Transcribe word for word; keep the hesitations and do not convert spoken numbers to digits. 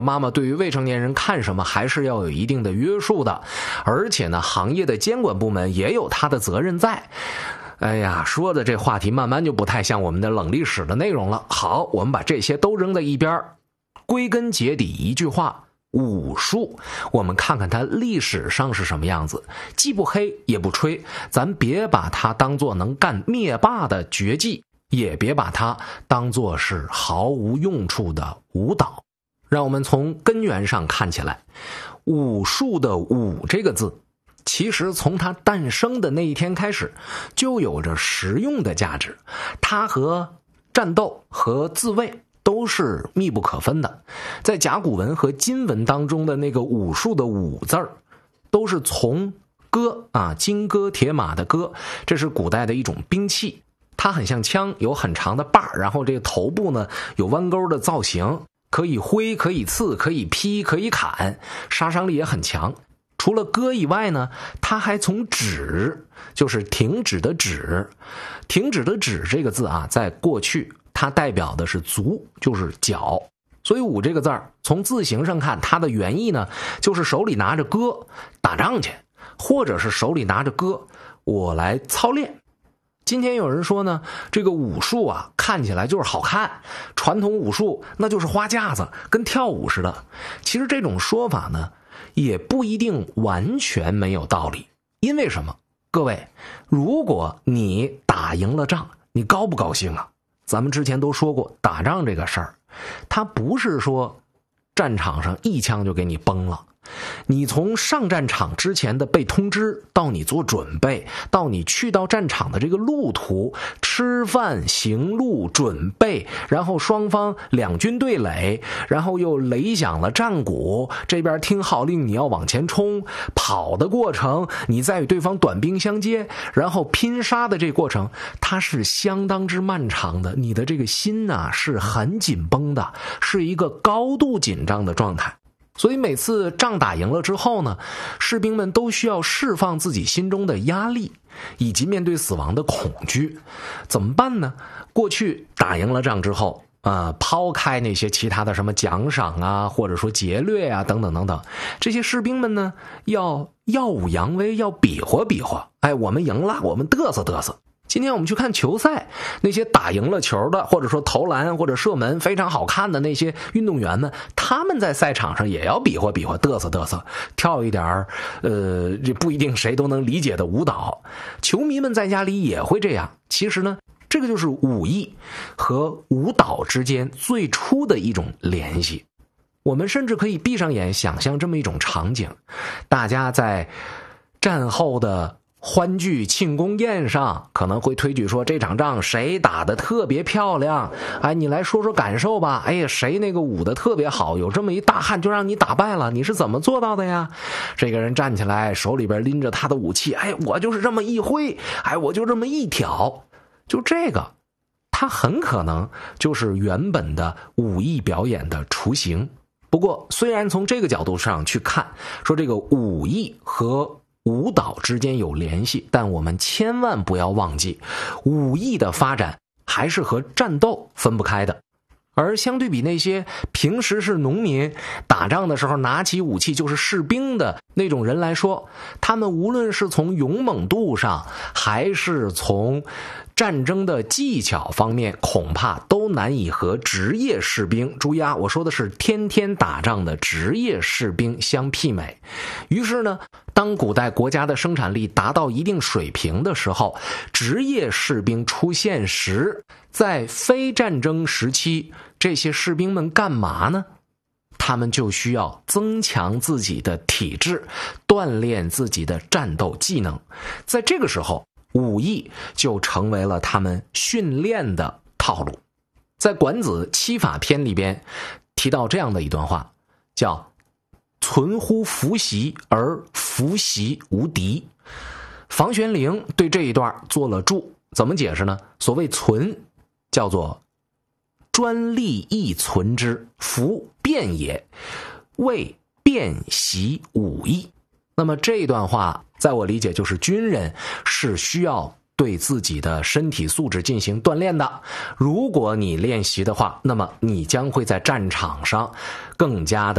妈妈对于未成年人看什么还是要有一定的约束的，而且呢，行业的监管部门也有他的责任在。哎呀，说的这话题慢慢就不太像我们的冷历史的内容了。好，我们把这些都扔在一边，归根结底一句话，武术，我们看看它历史上是什么样子，既不黑也不吹，咱别把它当作能干灭霸的绝技，也别把它当作是毫无用处的舞蹈。让我们从根源上看起来，武术的武这个字，其实从它诞生的那一天开始，就有着实用的价值，它和战斗和自卫都是密不可分的。在甲骨文和金文当中的那个武术的武字儿，都是从戈啊，金戈铁马的戈，这是古代的一种兵器，它很像枪，有很长的把，然后这个头部呢有弯钩的造型，可以挥，可以刺，可以劈，可以砍，杀伤力也很强。除了戈以外呢，它还从止，就是停止的止，停止的止这个字啊，在过去它代表的是足，就是脚。所以武这个字儿，从字形上看，它的原意呢，就是手里拿着戈打仗去，或者是手里拿着戈我来操练。今天有人说呢，这个武术啊看起来就是好看，传统武术那就是花架子，跟跳舞似的。其实这种说法呢也不一定完全没有道理。因为什么？各位，如果你打赢了仗，你高不高兴啊？咱们之前都说过，打仗这个事儿，它不是说战场上一枪就给你崩了。你从上战场之前的被通知，到你做准备，到你去到战场的这个路途，吃饭行路准备，然后双方两军对垒，然后又擂响了战鼓，这边听号令你要往前冲，跑的过程你再与对方短兵相接，然后拼杀的这过程，它是相当之漫长的，你的这个心啊是很紧绷的，是一个高度紧张的状态。所以每次仗打赢了之后呢，士兵们都需要释放自己心中的压力，以及面对死亡的恐惧。怎么办呢？过去打赢了仗之后，呃，抛开那些其他的什么奖赏啊，或者说劫掠啊，等等等等，这些士兵们呢，要耀武扬威，要比划比划。哎，我们赢了，我们嘚瑟嘚瑟。今天我们去看球赛，那些打赢了球的，或者说投篮或者射门非常好看的那些运动员们，他们在赛场上也要比划比划，嘚瑟嘚瑟，跳一点儿呃，这不一定谁都能理解的舞蹈。球迷们在家里也会这样。其实呢，这个就是武艺和舞蹈之间最初的一种联系。我们甚至可以闭上眼想象这么一种场景，大家在战后的欢聚庆功宴上可能会推举说这场仗谁打得特别漂亮，哎，你来说说感受吧。哎呀，谁那个舞得特别好，有这么一大汉就让你打败了，你是怎么做到的呀？这个人站起来，手里边拎着他的武器，哎，我就是这么一挥，哎，我就这么一挑，就这个他很可能就是原本的武艺表演的雏形。不过虽然从这个角度上去看，说这个武艺和舞蹈之间有联系，但我们千万不要忘记，武艺的发展还是和战斗分不开的。而相对比那些平时是农民，打仗的时候拿起武器就是士兵的那种人来说，他们无论是从勇猛度上，还是从战争的技巧方面，恐怕都难以和职业士兵，注意啊，我说的是天天打仗的职业士兵相媲美。于是呢，当古代国家的生产力达到一定水平的时候，职业士兵出现时，在非战争时期，这些士兵们干嘛呢？他们就需要增强自己的体质，锻炼自己的战斗技能。在这个时候，武艺就成为了他们训练的套路。在《管子·七法篇》里边提到这样的一段话，叫存乎伏羲而伏羲无敌。房玄龄对这一段做了注，怎么解释呢？所谓存，叫做专利亦存之，伏变也，为变习武艺。那么这段话在我理解就是军人是需要对自己的身体素质进行锻炼的。如果你练习的话，那么你将会在战场上更加的